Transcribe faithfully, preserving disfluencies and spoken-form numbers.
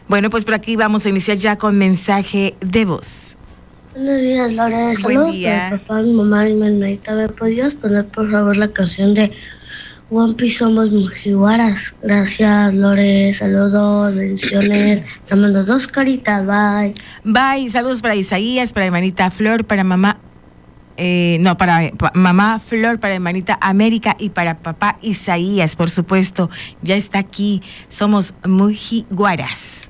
Bueno, pues por aquí vamos a iniciar ya con mensaje de voz. Buenos días, Lore. Saludos día. para mi papá, mi mamá y mi hermanita. ¿Me podías poner, por favor, la canción de One Piece Somos Mujiwaras? Gracias, Lore. Saludos, bendiciones. Te mando dos caritas. Bye. Bye. Saludos para Isaías, para hermanita Flor, para mamá... Eh, no, para pa, mamá Flor, para hermanita América y para papá Isaías, por supuesto. Ya está aquí. Somos Mujiwaras.